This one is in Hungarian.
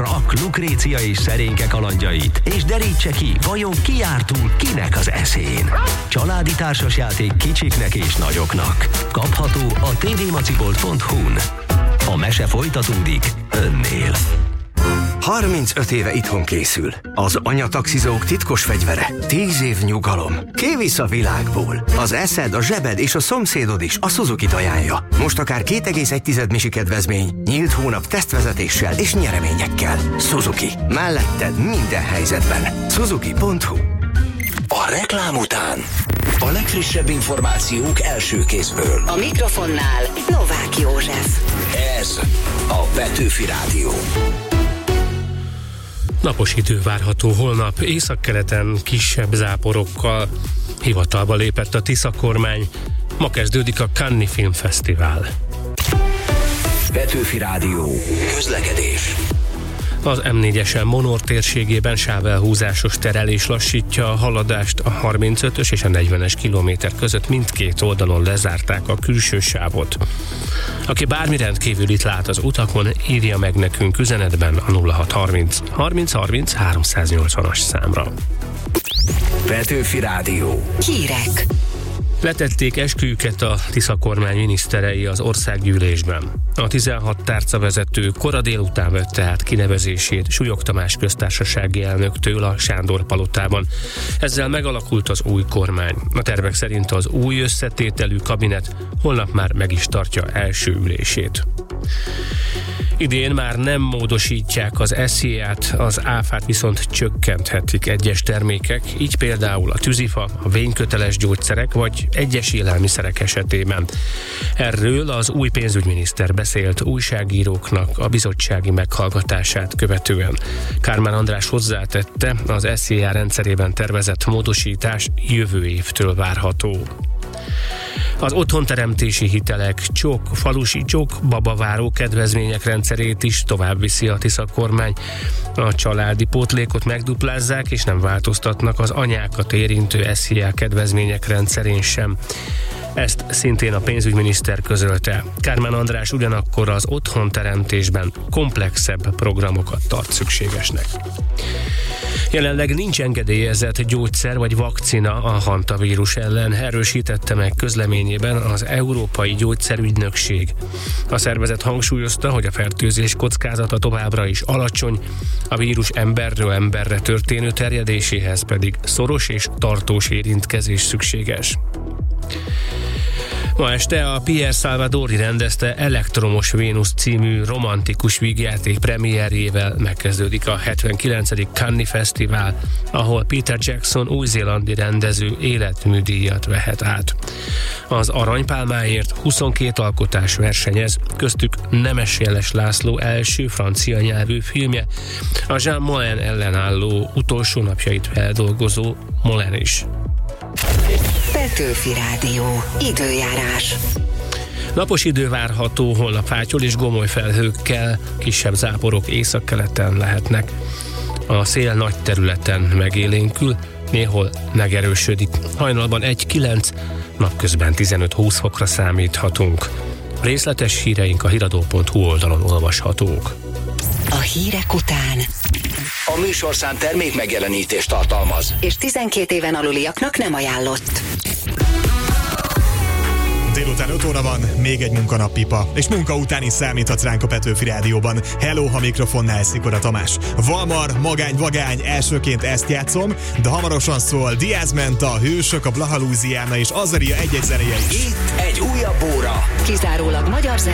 a Lukrécia és Szerénke kalandjait, és derítse ki, vajon ki jár túl kinek az eszén. Családi társasjáték kicsiknek és nagyoknak. Kapható a tvmacibolt.hu-n. A mese folytatódik önnél. 35 éve itthon készül. Az anyataxizók titkos fegyvere. 10 év nyugalom. Kivisz a világból. Az eszed, a zsebed és a szomszédod is a Suzuki-t ajánlja. Most akár 2,1 misi kedvezmény, nyílt hónap tesztvezetéssel és nyereményekkel. Suzuki. Melletted minden helyzetben. Suzuki.hu. A reklám után a legfrissebb információk első kézből. A mikrofonnál Novák József. Ez a Petőfi Rádió. Napos idő várható holnap, északkeleten kisebb záporokkal. Hivatalba lépett a Tisza kormány. Ma kezdődik a Cannes Filmfesztivál. Petőfi Rádió. Közlekedés. Az M4-esen Monor térségében sávelhúzásos terelés lassítja a haladást, a 35-ös és a 40-es kilométer között mindkét oldalon lezárták a külső sávot. Aki bármi rendkívülit lát az utakon, írja meg nekünk üzenetben a 0630 30 30 380-as számra. Petőfi Rádió. Hírek. Letették esküjüket a Tisza kormány miniszterei az országgyűlésben. A 16 tárcavezető kora délután vette át kinevezését Súlyog Tamás köztársasági elnöktől a Sándor palotában. Ezzel megalakult az új kormány. A tervek szerint az új összetételű kabinet holnap már meg is tartja első ülését. Idén már nem módosítják az SZIA-t, az áfát viszont csökkenthetik egyes termékek, így például a tűzifa, a vényköteles gyógyszerek vagy egyes élelmiszerek esetében. Erről az új pénzügyminiszter beszélt újságíróknak a bizottsági meghallgatását követően. Kármán András hozzátette, az SZIA rendszerében tervezett módosítás jövő évtől várható. Az otthonteremtési hitelek, csok, falusi csok, babaváró kedvezmények rendszerét is tovább viszi a Tisza kormány. A családi pótlékot megduplázzák, és nem változtatnak az anyákat érintő SZIA kedvezmények rendszerén sem. Ezt szintén a pénzügyminiszter közölte. Kármán András ugyanakkor az otthonteremtésben komplexebb programokat tart szükségesnek. Jelenleg nincs engedélyezett gyógyszer vagy vakcina a hantavírus ellen, erősítette meg közleményében az Európai Gyógyszerügynökség. A szervezet hangsúlyozta, hogy a fertőzés kockázata továbbra is alacsony, a vírus emberről emberre történő terjedéséhez pedig szoros és tartós érintkezés szükséges. Ma este a Pierre Salvadori rendezte Elektromos Vénusz című romantikus vígjáték premierjével megkezdődik a 79. Cannes Fesztivál, ahol Peter Jackson új-zélandi rendező életműdíjat vehet át. Az aranypálmáért 22 alkotás versenyez, köztük Nemes Jeles László első francia nyelvű filmje, a Jean Moulin ellenálló utolsó napjait feldolgozó Moulin is. Petőfi Rádió. Időjárás. Napos idő várható, holnap fátyol és gomoly felhőkkel, kisebb záporok északkeleten lehetnek. A szél nagy területen megélénkül, néhol megerősödik. Hajnalban 1-9, napközben 15-20 fokra számíthatunk. Részletes híreink a hiradó.hu oldalon olvashatók. A hírek után A műsorszám termék megjelenítést tartalmaz, és 12 éven aluliaknak nem ajánlott. Délután 5 óra van, még egy munkanappipa, és munka után is számíthatsz ránk a Petőfi Rádióban. Hello, ha mikrofonnál Szikora Tamás. Valmar, magány, vagány, elsőként ezt játszom, de hamarosan szól Diaz Menta, Hősök, a Blaha Louisiana és Azaria egy-egy zenéje is. itt egy újabb óra. Kizárólag magyar